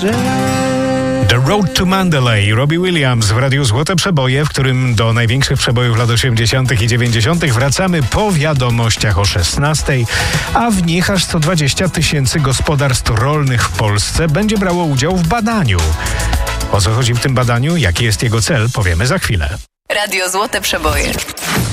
The Road to Mandalay, Robbie Williams w Radiu Złote Przeboje, w którym do największych przebojów lat 80. i 90. wracamy po wiadomościach o 16, a w nich aż 120 000 gospodarstw rolnych w Polsce będzie brało udział w badaniu. O co chodzi w tym badaniu, jaki jest jego cel, powiemy za chwilę. Radio Złote Przeboje.